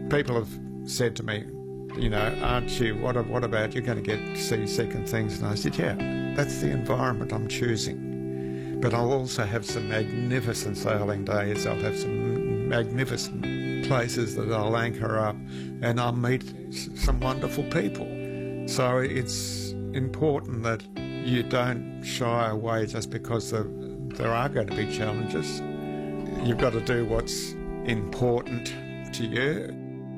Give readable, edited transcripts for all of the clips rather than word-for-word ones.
People have said to me, you know, aren't you, what about you're going to get seasick and things? And I said, yeah, that's the environment I'm choosing. But I'll also have some magnificent sailing days. I'll have some magnificent places that I'll anchor up, and I'll meet some wonderful people. So it's important that you don't shy away just because there are going to be challenges. You've got to do what's important to you.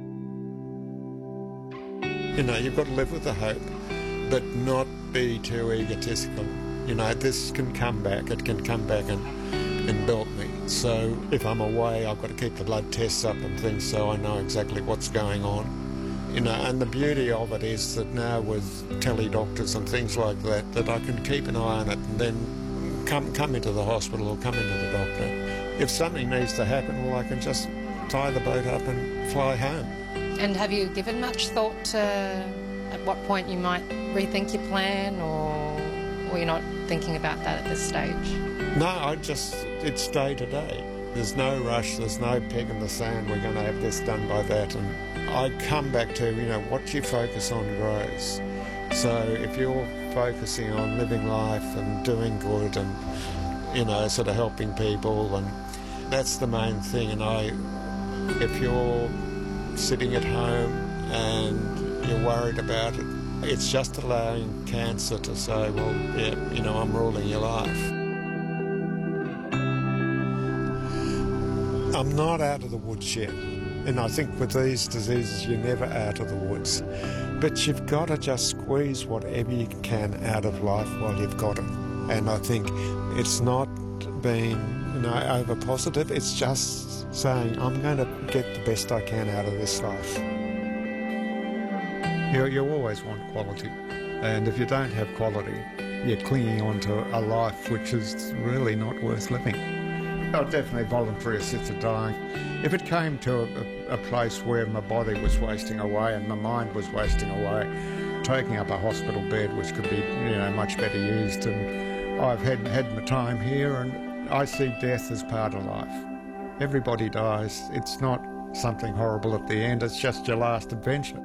You know, you've got to live with the hope, but not be too egotistical. You know, this can come back. It can come back and belt me. So if I'm away, I've got to keep the blood tests up and things so I know exactly what's going on. You know, and the beauty of it is that now with tele-doctors and things like that, that I can keep an eye on it and then come into the hospital or come into the doctor. If something needs to happen, well, I can just tie the boat up and fly home. And have you given much thought to at what point you might rethink your plan, or you're not thinking about that at this stage? No, it's day to day. There's no rush, there's no peg in the sand, we're going to have this done by that. And I come back to, you know, what you focus on grows. So if you're focusing on living life and doing good and, you know, sort of helping people, and that's the main thing. And if you're sitting at home and you're worried about it, it's just allowing cancer to say, well, yeah, you know, I'm ruling your life. I'm not out of the woods yet. And I think with these diseases, you're never out of the woods. But you've got to just squeeze whatever you can out of life while you've got it. And I think it's not being, you know, over positive. It's just saying, I'm going to get the best I can out of this life. You always want quality. And if you don't have quality, you're clinging on to a life which is really not worth living. I'd definitely voluntary assisted dying. If it came to a place where my body was wasting away and my mind was wasting away, taking up a hospital bed, which could be, you know, much better used. And I've had my time here, and I see death as part of life. Everybody dies. It's not something horrible at the end. It's just your last adventure.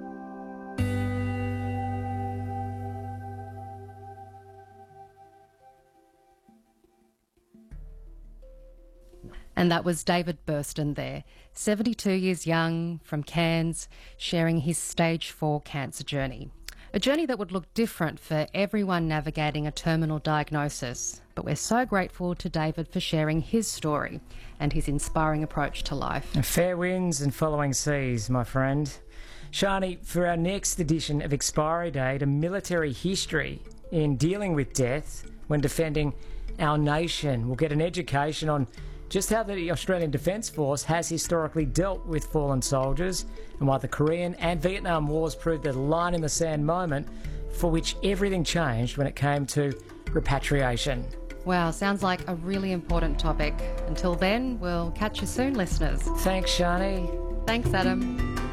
And that was David Burston there, 72 years young, from Cairns, sharing his stage 4 cancer journey. A journey that would look different for everyone navigating a terminal diagnosis. But we're so grateful to David for sharing his story and his inspiring approach to life. Fair winds and following seas, my friend. Shani, for our next edition of Expiry Date, a military history in dealing with death when defending our nation. We'll get an education on just how the Australian Defence Force has historically dealt with fallen soldiers, and why the Korean and Vietnam Wars proved a line in the sand moment for which everything changed when it came to repatriation. Wow, sounds like a really important topic. Until then, we'll catch you soon, listeners. Thanks, Shani. Thanks, Adam.